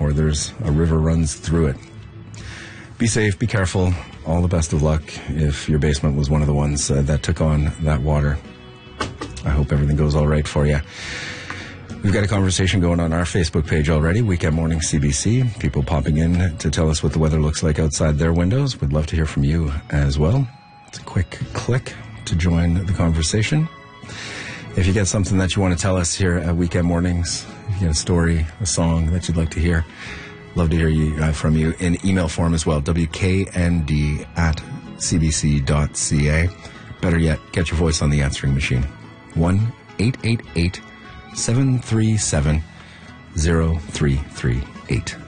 or there's a river runs through it. Be safe, be careful. All the best of luck if your basement was one of the ones that took on that water. I hope everything goes all right for you. We've got a conversation going on our Facebook page already, Weekend Morning CBC. People popping in to tell us what the weather looks like outside their windows. We'd love to hear from you as well. It's a quick click to join the conversation. If you get something that you want to tell us here at Weekend Mornings, if you get a story, a song that you'd like to hear, love to hear from you in email form as well, wknd@cbc.ca. Better yet, get your voice on the answering machine. 1-888-737-0338.